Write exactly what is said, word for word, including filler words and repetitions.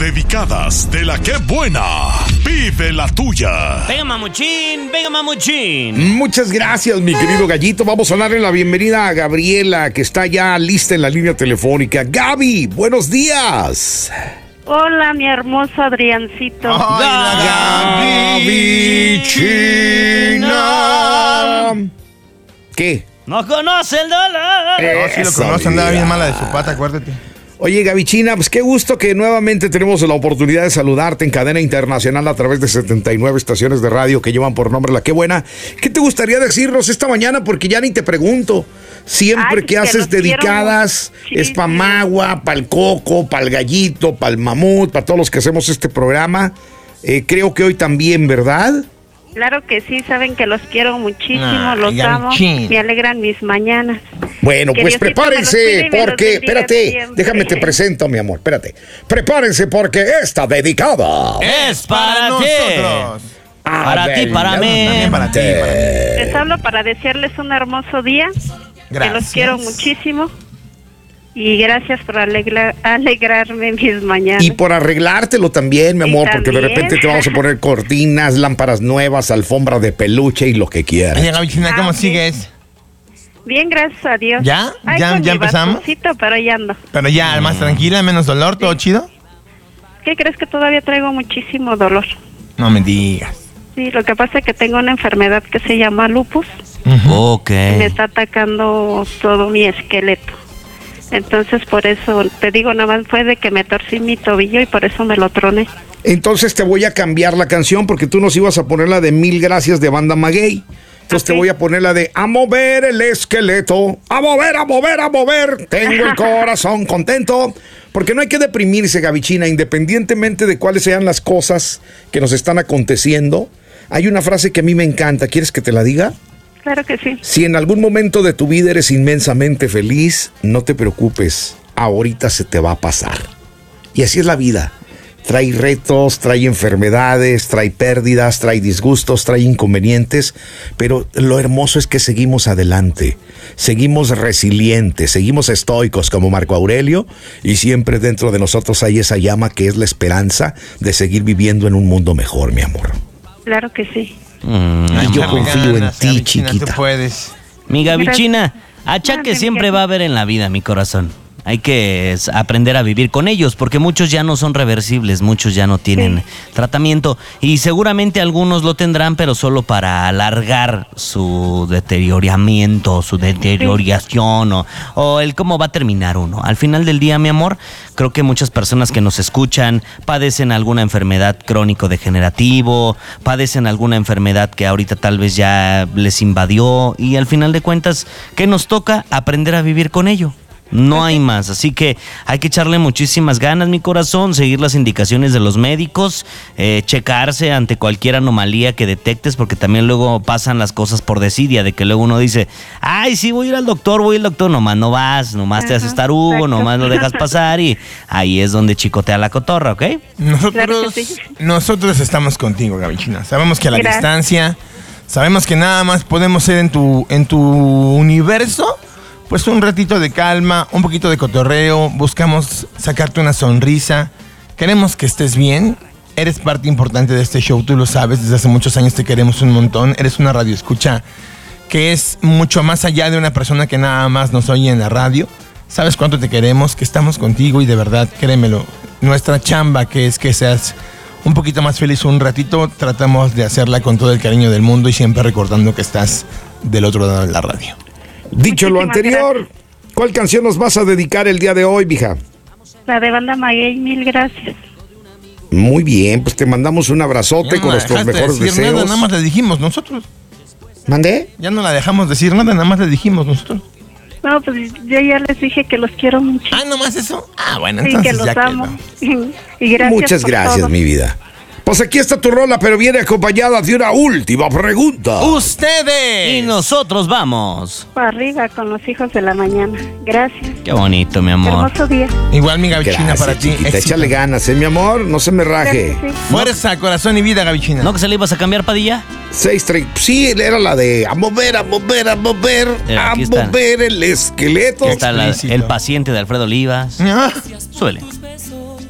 dedicadas de la que buena. Pide la tuya. Venga, mamuchín, venga, mamuchín. Muchas gracias, mi querido Gallito. Vamos a darle la bienvenida a Gabriela, que está ya lista en la línea telefónica. Gaby, buenos días. Hola, mi hermoso Adriancito. Gaby China. ¿Qué? No conoce el dólar. No, sí lo conoce, andaba bien mala de su pata, acuérdate. Oye, Gavichina, pues qué gusto que nuevamente tenemos la oportunidad de saludarte en cadena internacional a través de setenta y nueve estaciones de radio que llevan por nombre La Qué Buena. ¿Qué te gustaría decirnos esta mañana? Porque ya ni te pregunto. Siempre Ay, que haces dedicadas, es pa' Magua, pa' el Coco, pa' el Gallito, pa' el Mamut, para todos los que hacemos este programa. Eh, creo que hoy también, ¿verdad? Claro que sí, saben que los quiero muchísimo, Ay, los amo, Gavichín. me alegran mis mañanas. Bueno, Que pues Diosito me los prepárense, cuide y me los porque, bendiga espérate, siempre. déjame te presento, mi amor, espérate. Prepárense porque esta dedicada Es para, ti. nosotros. Para ti, para mí. También para ti. para ti. Les hablo para desearles un hermoso día, que los Gracias. quiero muchísimo y gracias por alegrar, alegrarme mis mañanas. Y por arreglártelo también, mi Y amor, porque de también. repente te vamos a poner cortinas, lámparas nuevas, alfombra de peluche y lo que Oye, quieras. Gavichina, ¿cómo Ah, sí. sigues? Bien, gracias a Dios. ¿Ya? Ay, ¿Ya- con ya mi empezamos? bastoncito, pero ya ando. Pero ya, más tranquila, menos dolor, ¿todo chido? ¿Qué crees que todavía traigo muchísimo dolor? No me digas. Sí, lo que pasa es que tengo una enfermedad que se llama lupus. Ok. Me está atacando todo mi esqueleto. Entonces, por eso, te digo, nada más fue de que me torcí mi tobillo y por eso me lo troné. Entonces te voy a cambiar la canción porque tú nos ibas a poner la de Mil Gracias de Banda Maguey. Entonces te Ok. voy a poner la de A mover el esqueleto, a mover, a mover, a mover. Tengo el corazón contento. Porque no hay que deprimirse, Gavichina, independientemente de cuáles sean las cosas que nos están aconteciendo. Hay una frase que a mí me encanta. ¿Quieres que te la diga? Claro que sí. Si en algún momento de tu vida eres inmensamente feliz, no te preocupes, ahorita se te va a pasar. Y así es la vida. Trae retos, trae enfermedades, trae pérdidas, trae disgustos, trae inconvenientes, pero lo hermoso es que seguimos adelante, seguimos resilientes, seguimos estoicos como Marco Aurelio y siempre dentro de nosotros hay esa llama que es la esperanza de seguir viviendo en un mundo mejor, mi amor. Claro que sí. Mm, Y yo Échale confío en ganas, ti, Gavichina, chiquita. Tú puedes. Mi Gavichina, achaque Gracias, siempre Miguel. va a haber en la vida, mi corazón. Hay que es, aprender a vivir con ellos, porque muchos ya no son reversibles, muchos ya no tienen Sí. tratamiento y seguramente algunos lo tendrán, pero solo para alargar su deterioramiento, su deterioración o, o el cómo va a terminar uno. Al final del día, mi amor, creo que muchas personas que nos escuchan padecen alguna enfermedad crónico-degenerativo, padecen alguna enfermedad que ahorita tal vez ya les invadió y al final de cuentas, ¿qué nos toca? Aprender a vivir con ello. No hay más, así que hay que echarle muchísimas ganas, mi corazón, seguir las indicaciones de los médicos, eh, checarse ante cualquier anomalía que detectes, porque también luego pasan las cosas por desidia, de que luego uno dice, ay, sí, voy a ir al doctor, voy al doctor, nomás no vas, nomás te Ajá, haces tarugo, exacto. nomás lo dejas pasar y ahí es donde chicotea la cotorra, ¿ok? Nosotros, Claro que sí. nosotros estamos contigo, Gavichina. Sabemos que a la Gracias. distancia, sabemos que nada más podemos ser en tu, en tu universo, pues un ratito de calma, un poquito de cotorreo, buscamos sacarte una sonrisa, queremos que estés bien, eres parte importante de este show, tú lo sabes, desde hace muchos años te queremos un montón, eres una radioescucha que es mucho más allá de una persona que nada más nos oye en la radio. Sabes cuánto te queremos, que estamos contigo y de verdad, créemelo, nuestra chamba que es que seas un poquito más feliz un ratito, tratamos de hacerla con todo el cariño del mundo y siempre recordando que estás del otro lado de la radio. Dicho lo Muchísimas anterior, ¿cuál canción nos vas a dedicar el día de hoy, mija? La de Banda Maguey, mil gracias. Muy bien, pues te mandamos un abrazote Ya no con la nuestros dejaste mejores decir deseos. Nada, nada más le dijimos nosotros. ¿Mandé? Ya no la dejamos decir nada, nada más le dijimos nosotros. No, pues yo ya les dije que los quiero mucho. Ah, nomás eso. Ah, bueno, Sí, entonces que los ya amo. quedó. Y gracias Muchas por gracias, todo. mi vida. Pues aquí está tu rola, pero viene acompañada de una última pregunta. ¡Ustedes! Y nosotros vamos. Para arriba con los hijos de la mañana. Gracias. Qué bonito, mi amor. Hermoso día. Igual mi Gavichina Gracias, para ti. chiquita. Éxito. Échale ganas, ¿eh, mi amor? No se me raje. Gracias, sí. Fuerza, corazón y vida, Gavichina. ¿No que se le ibas a cambiar, Padilla? Seis, tres. Sí, era la de a mover, a mover, a mover, Mira, a aquí está. mover el esqueleto. Aquí está la- explícito. el paciente de Alfredo Olivas. Ah, Suele.